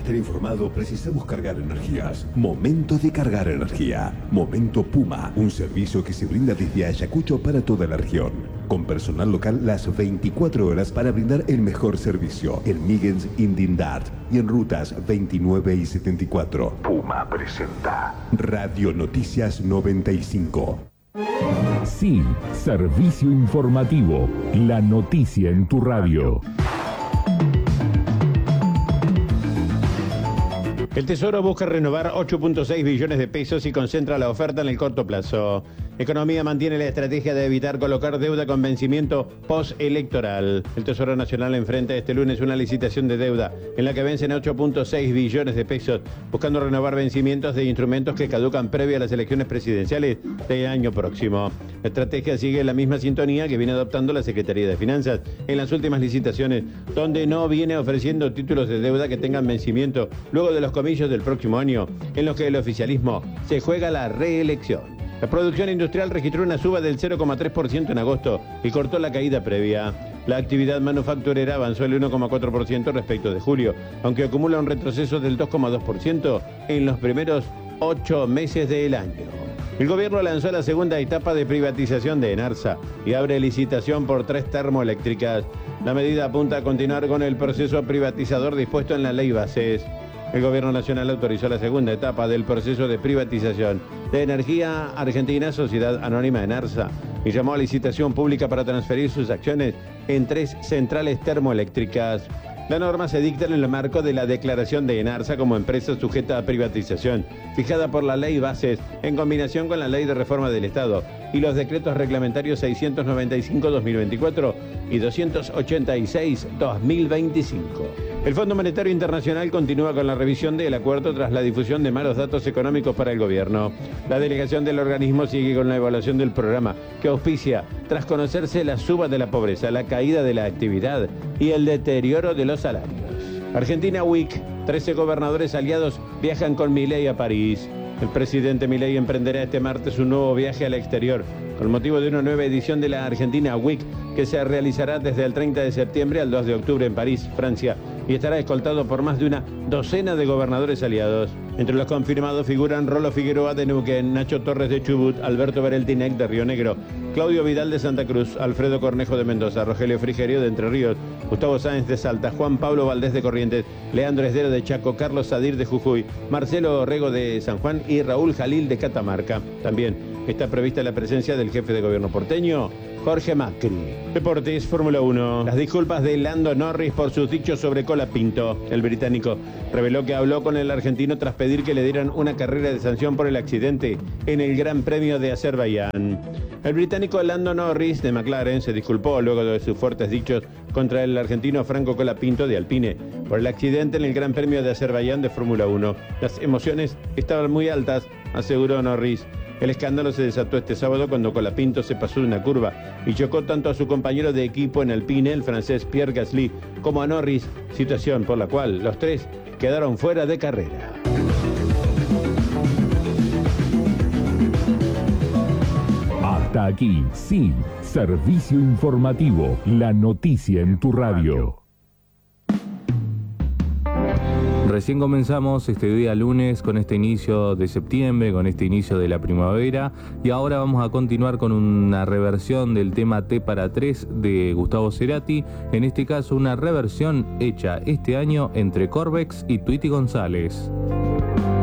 estar informado, precisamos cargar energías. Momento de cargar energía. Momento Puma, un servicio que se brinda desde Ayacucho para toda la región. Con personal local las 24 horas para brindar el mejor servicio. En Migens, Indindart y en rutas 29 y 74. Puma presenta Radio Noticias 95. Sí, servicio informativo. La noticia en tu radio. El Tesoro busca renovar 8.6 billones de pesos y concentra la oferta en el corto plazo. Economía mantiene la estrategia de evitar colocar deuda con vencimiento postelectoral. El Tesoro Nacional enfrenta este lunes una licitación de deuda en la que vencen 8.6 billones de pesos, buscando renovar vencimientos de instrumentos que caducan previo a las elecciones presidenciales del año próximo. La estrategia sigue la misma sintonía que viene adoptando la Secretaría de Finanzas en las últimas licitaciones, donde no viene ofreciendo títulos de deuda que tengan vencimiento luego de los comicios del próximo año, en los que el oficialismo se juega la reelección. La producción industrial registró una suba del 0,3% en agosto y cortó la caída previa. La actividad manufacturera avanzó el 1,4% respecto de julio, aunque acumula un retroceso del 2,2% en los primeros 8 meses del año. El gobierno lanzó la segunda etapa de privatización de Enarsa y abre licitación por 3 termoeléctricas. La medida apunta a continuar con el proceso privatizador dispuesto en la Ley Bases. El Gobierno Nacional autorizó la segunda etapa del proceso de privatización de Energía Argentina, Sociedad Anónima Enarsa, y llamó a licitación pública para transferir sus acciones en 3 centrales termoeléctricas. La norma se dicta en el marco de la declaración de Enarsa como empresa sujeta a privatización, fijada por la Ley Bases, en combinación con la Ley de Reforma del Estado y los decretos reglamentarios 695-2024 y 286-2025. El Fondo Monetario Internacional continúa con la revisión del acuerdo tras la difusión de malos datos económicos para el gobierno. La delegación del organismo sigue con la evaluación del programa, que auspicia tras conocerse la suba de la pobreza, la caída de la actividad y el deterioro de los salarios. Argentina Week, 13 gobernadores aliados viajan con Milei a París. El presidente Milei emprenderá este martes un nuevo viaje al exterior, con motivo de una nueva edición de la Argentina Week, que se realizará desde el 30 de septiembre al 2 de octubre en París, Francia, y estará escoltado por más de una docena de gobernadores aliados. Entre los confirmados figuran Rolo Figueroa de Neuquén, Nacho Torres de Chubut, Alberto Bereltinec de Río Negro, Claudio Vidal de Santa Cruz, Alfredo Cornejo de Mendoza, Rogelio Frigerio de Entre Ríos, Gustavo Sáenz de Salta, Juan Pablo Valdés de Corrientes, Leandro Esdero de Chaco, Carlos Sadir de Jujuy, Marcelo Orrego de San Juan y Raúl Jalil de Catamarca. También está prevista la presencia del jefe de gobierno porteño, Jorge Macri. Deportes, Fórmula 1. Las disculpas de Lando Norris por sus dichos sobre Colapinto. El británico reveló que habló con el argentino tras pedir que le dieran una carrera de sanción por el accidente en el Gran Premio de Azerbaiyán. El británico Lando Norris de McLaren se disculpó luego de sus fuertes dichos contra el argentino Franco Colapinto de Alpine por el accidente en el Gran Premio de Azerbaiyán de Fórmula 1. Las emociones estaban muy altas, aseguró Norris. El escándalo se desató este sábado cuando Colapinto se pasó de una curva y chocó tanto a su compañero de equipo en Alpine, el francés Pierre Gasly, como a Norris, situación por la cual los 3 quedaron fuera de carrera. Hasta aquí, sí, servicio informativo, la noticia en tu radio. Recién comenzamos este día lunes con este inicio de septiembre, con este inicio de la primavera, y ahora vamos a continuar con una reversión del tema T para 3 de Gustavo Cerati, en este caso una reversión hecha este año entre Corvex y Tweety González.